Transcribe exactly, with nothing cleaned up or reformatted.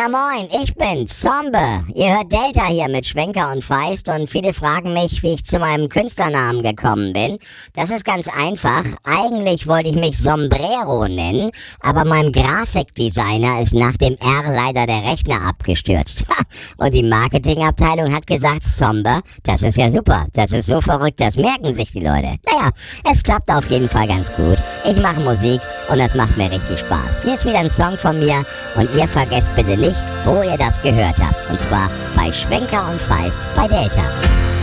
Ja moin, ich bin's, Zombe. Ihr hört Delta hier mit Schwenker und Feist und viele fragen mich, wie ich zu meinem Künstlernamen gekommen bin. Das ist ganz einfach. Eigentlich wollte ich mich Sombrero nennen, aber meinem Grafikdesigner ist nach dem R leider der Rechner abgestürzt. Und die Marketingabteilung hat gesagt, Zombe, das ist ja super, das ist so verrückt, das merken sich die Leute. Naja, es klappt auf jeden Fall ganz gut. Ich mache Musik und das macht mir richtig Spaß. Hier ist wieder ein Song von mir und ihr vergesst bitte nicht, wo ihr das gehört habt. Und zwar bei Schwenker und Feist bei Delta.